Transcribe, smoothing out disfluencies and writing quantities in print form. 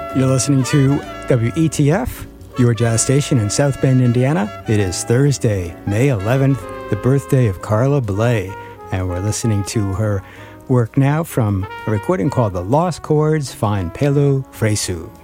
You're listening to WETF, your jazz station in South Bend, Indiana. It is Thursday, May 11th, the birthday of Carla Bley, and we're listening to her work now from a recording called The Lost Chords Find Pelu Fresu.